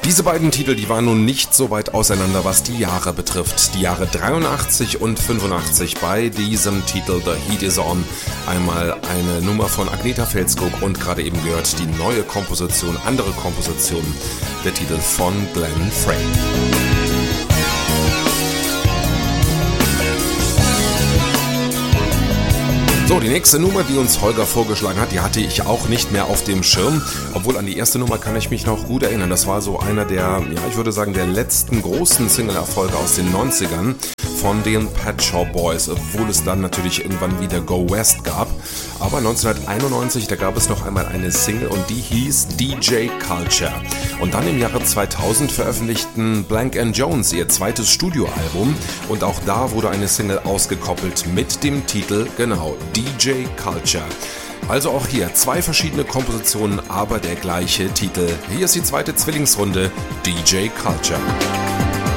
Diese beiden Titel, die waren nun nicht so weit auseinander, was die Jahre betrifft. Die Jahre 83 und 85 bei diesem Titel The Heat Is On. Einmal eine Nummer von Agnetha Fältskog und gerade eben gehört die neue Komposition, andere Komposition, der Titel von Glenn Frey. So, die nächste Nummer, die uns Holger vorgeschlagen hat, die hatte ich auch nicht mehr auf dem Schirm. Obwohl an die erste Nummer kann ich mich noch gut erinnern. Das war so einer der, ich würde sagen, der letzten großen Single-Erfolge aus den 90ern von den Pet Shop Boys, obwohl es dann natürlich irgendwann wieder Go West gab. Aber 1991, da gab es noch einmal eine Single und die hieß DJ Culture. Und dann im Jahre 2000 veröffentlichten Blank & Jones ihr zweites Studioalbum und auch da wurde eine Single ausgekoppelt mit dem Titel, genau, DJ Culture. Also auch hier zwei verschiedene Kompositionen, aber der gleiche Titel. Hier ist die zweite Zwillingsrunde, DJ Culture.